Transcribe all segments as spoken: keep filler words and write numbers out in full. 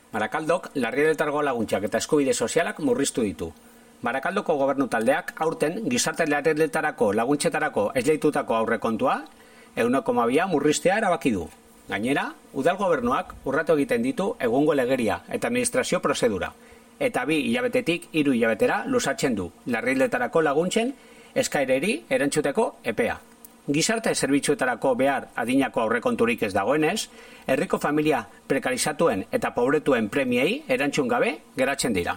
Barakaldok larrialdietako laguntzak eta eskubide sozialak murriztu ditu. Barakaldoko gobernu taldeak aurten gizarte larrialdietarako laguntzetarako esleitutako aurrekontua ehuneko hamabia murriztea erabaki du. Gainera, udal gobernuak urratu egiten ditu egungo legeria eta administrazio prozedura, eta bi hilabetetik hiru hilabetera luzatzen du larrialdietarako laguntzen eskaereri erantzuteko epea. Gizarte zerbitzuetarako behar adinako aurrekonturik ez dagoenez, herriko familia prekarizatuen eta pobretuen premiei erantzun gabe geratzen dira.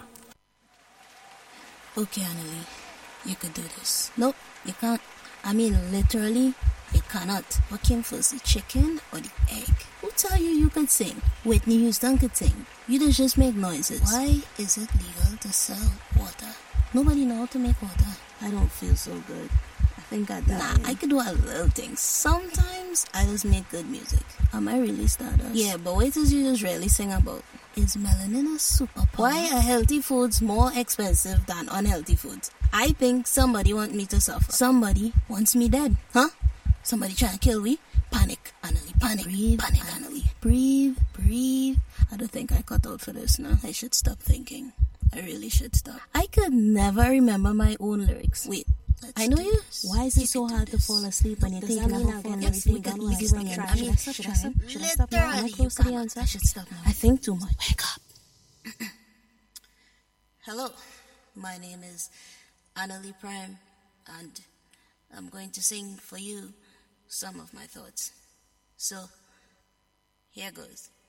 Okay, Annalie, you could do this. Nope, you can't. I mean, literally, you cannot. What came first, the chicken or the egg? Who tell you you could sing? Whitney Houston could sing. You just make noises. Why is it legal to sell water? Nobody know how to make water. I don't feel so good. I think I died. Nah, I could do a little things. Sometimes I just make good music. Am I really stardust? Yeah, but wait till you just really sing about. Is melanin a superpower? Why are healthy foods more expensive than unhealthy foods? I think somebody wants me to suffer. Somebody wants me dead. Huh? Somebody trying to kill me? Panic, Annalie, panic, breathe, panic, Annalie. Breathe, breathe. I don't think I cut out for this now. I should stop thinking. I really should stop. I could never remember my own lyrics. Wait. Let's I know you. This. Why is it you so hard to fall asleep when you're thinking about falling asleep? Should I stop? Should I stop? Should I stop? Should I stop now? Am I close to the answer? I should stop now. I think too much. Wake up. Hello. My name is Annalie Prime, and I'm going to sing for you some of my thoughts. So, here goes.